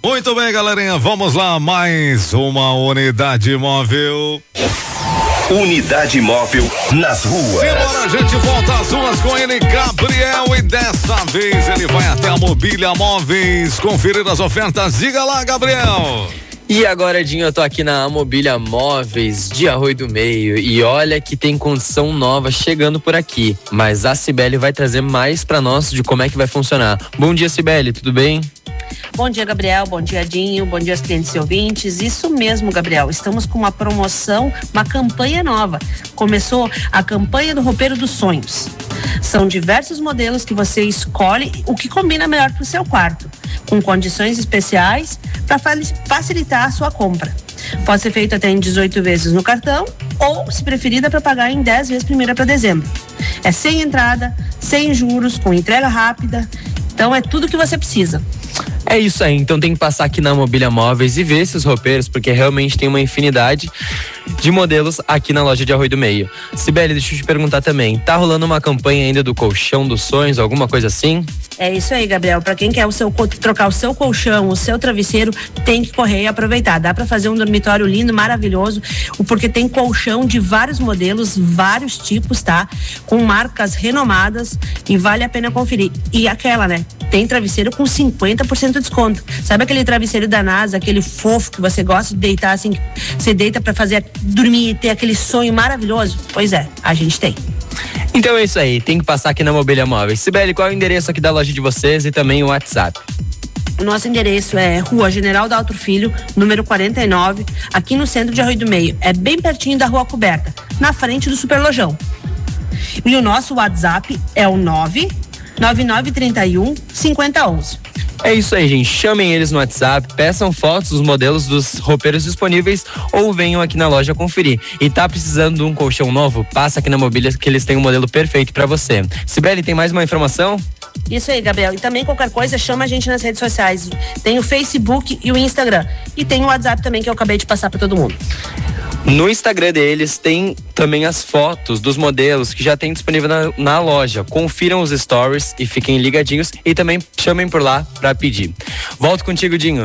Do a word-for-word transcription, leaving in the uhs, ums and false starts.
Muito bem, galerinha, vamos lá, mais uma unidade móvel. Unidade móvel nas ruas. E agora a gente volta às ruas com ele, Gabriel, e dessa vez ele vai até a Mobília Móveis conferir as ofertas. Diga lá, Gabriel. E agora, Dinho, eu tô aqui na Mobília Móveis de Arroio do Meio e olha que tem condição nova chegando por aqui, mas a Cibele vai trazer mais pra nós de como é que vai funcionar. Bom dia, Cibele, tudo bem? Bom dia, Gabriel. Bom dia, Dinho. Bom dia aos clientes e ouvintes. Isso mesmo, Gabriel. Estamos com uma promoção, uma campanha nova. Começou a campanha do Roupeiro dos Sonhos. São diversos modelos que você escolhe o que combina melhor para o seu quarto, com condições especiais para facilitar a sua compra. Pode ser feito até em dezoito vezes no cartão ou, se preferida, para pagar em dez vezes primeira para dezembro. É sem entrada, sem juros, com entrega rápida. Então é tudo que você precisa. É isso aí, então tem que passar aqui na Mobília Móveis e ver esses roupeiros, porque realmente tem uma infinidade de modelos aqui na loja de Arroio do Meio. Cibele, deixa eu te perguntar também, tá rolando uma campanha ainda do colchão dos sonhos, alguma coisa assim? É isso aí, Gabriel. Para quem quer o seu, trocar o seu colchão, o seu travesseiro, tem que correr e aproveitar. Dá para fazer um dormitório lindo, maravilhoso, porque tem colchão de vários modelos, vários tipos, tá? Com marcas renomadas e vale a pena conferir. E aquela, né? Tem travesseiro com cinquenta por cento de desconto. Sabe aquele travesseiro da NASA, aquele fofo que você gosta de deitar assim, você deita para fazer dormir e ter aquele sonho maravilhoso? Pois é, a gente tem. Então é isso aí, tem que passar aqui na Mobília Móveis. Cibele, qual é o endereço aqui da loja de vocês e também o WhatsApp? O nosso endereço é Rua General Daltro Filho, número quarenta e nove, aqui no centro de Arroio do Meio. É bem pertinho da Rua Coberta, na frente do Superlojão. E o nosso WhatsApp é o nove nove nove três um cinco zero um um. É isso aí, gente. Chamem eles no WhatsApp, peçam fotos dos modelos dos roupeiros disponíveis ou venham aqui na loja conferir. E tá precisando de um colchão novo? Passa aqui na Mobília que eles têm um modelo perfeito pra você. Cibele, tem mais uma informação? Isso aí, Gabriel. E também qualquer coisa, chama a gente nas redes sociais. Tem o Facebook e o Instagram. E tem o WhatsApp também que eu acabei de passar pra todo mundo. No Instagram deles tem também as fotos dos modelos que já tem disponível na, na loja. Confiram os stories e fiquem ligadinhos e também chamem por lá pra pedir. Volto contigo, Dinho.